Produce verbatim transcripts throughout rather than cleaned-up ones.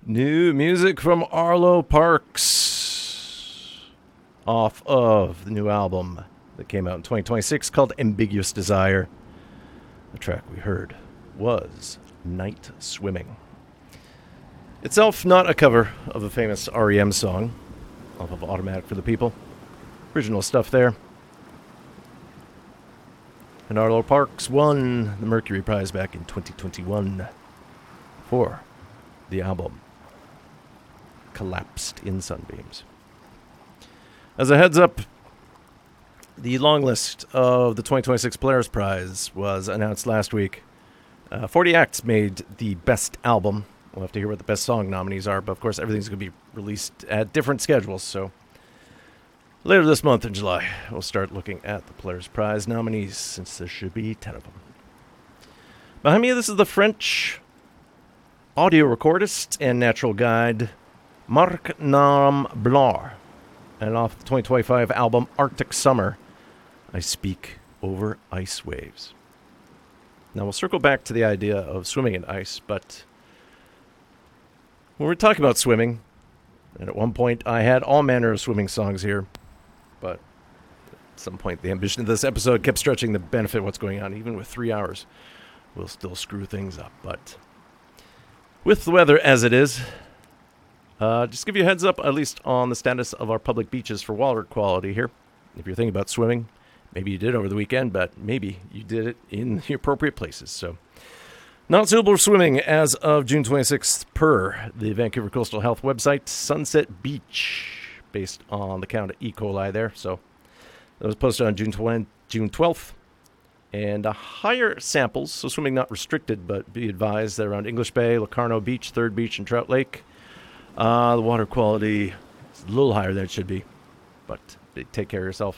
New music from Arlo Parks off of the new album that came out in twenty twenty-six called Ambiguous Desire. The track we heard was Night Swimming. Itself not a cover of a famous R E M song off of Automatic for the People. Original stuff there. And Arlo Parks won the Mercury Prize back in twenty twenty-one for the album Collapsed in Sunbeams. As a heads up, the long list of the twenty twenty-six Polaris Prize was announced last week. Uh, forty Acts made the best album. We'll have to hear what the best song nominees are, but of course everything's going to be released at different schedules, so later this month in July, we'll start looking at the Polaris Prize nominees, since there should be ten of them. Behind me, this is the French audio recordist and natural guide Marc Nam Blanc, and off the twenty twenty-five album Arctic Summer, I Speak Over Ice Waves. Now we'll circle back to the idea of swimming in ice, but when we're talking about swimming, and at one point I had all manner of swimming songs here, but at some point the ambition of this episode kept stretching the benefit of what's going on. Even with three hours, we'll still screw things up, but with the weather as it is, Uh, just give you a heads up, at least on the status of our public beaches for water quality here. If you're thinking about swimming, maybe you did over the weekend, but maybe you did it in the appropriate places. So, not suitable for swimming as of June twenty-sixth per the Vancouver Coastal Health website, Sunset Beach, based on the count of E. coli there. So, that was posted on June twentieth, June twelfth. And uh, higher samples, so swimming not restricted, but be advised that around English Bay, Locarno Beach, Third Beach, and Trout Lake, Uh, the water quality is a little higher than it should be, but take care of yourself.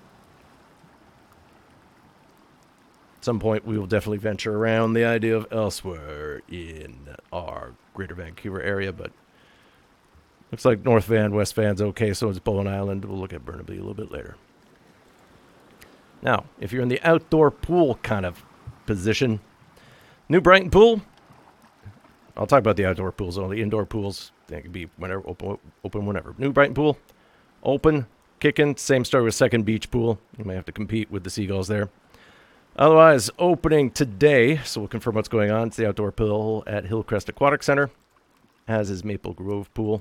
At some point, we will definitely venture around the idea of elsewhere in our greater Vancouver area, but looks like North Van, West Van's okay, so is Bowen Island. We'll look at Burnaby a little bit later. Now, if you're in the outdoor pool kind of position, New Brighton Pool, I'll talk about the outdoor pools only. Indoor pools, they can be whenever, open, open whenever. New Brighton Pool, open, kicking. Same story with Second Beach Pool. You may have to compete with the Seagulls there. Otherwise, opening today, so we'll confirm what's going on. It's the outdoor pool at Hillcrest Aquatic Center, as is Maple Grove Pool.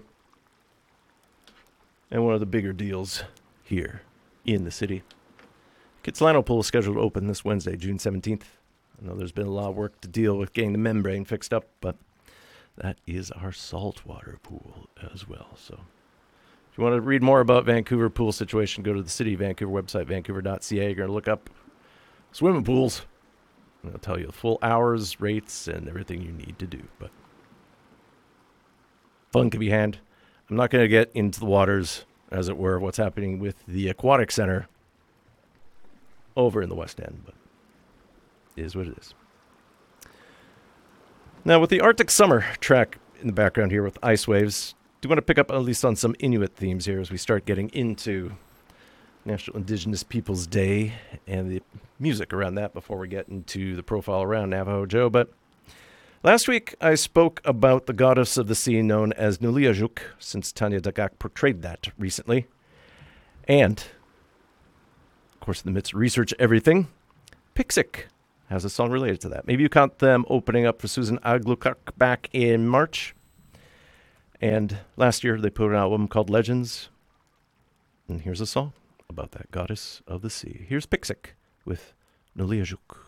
And one of the bigger deals here in the city, Kitsilano Pool is scheduled to open this Wednesday, June seventeenth. I know there's been a lot of work to deal with getting the membrane fixed up, but that is our saltwater pool as well. So if you want to read more about Vancouver pool situation, go to the City of Vancouver website, vancouver dot c a. You're going to look up swimming pools. And it'll tell you the full hours, rates, and everything you need to do. But fun can be had. I'm not going to get into the waters, as it were, what's happening with the Aquatic Center over in the West End, but it is what it is. Now, with the Arctic Summer track in the background here with Ice Waves, do want to pick up at least on some Inuit themes here as we start getting into National Indigenous Peoples Day and the music around that before we get into the profile around Navajo Joe. But last week, I spoke about the goddess of the sea known as Nuliajuk, since Tanya Dagak portrayed that recently. And, of course, in the midst of research everything, Pixik has a song related to that. Maybe you caught them opening up for Susan Aglukak back in March. And last year they put an album called Legends. And here's a song about that goddess of the sea. Here's Pixik with Nuliajuk.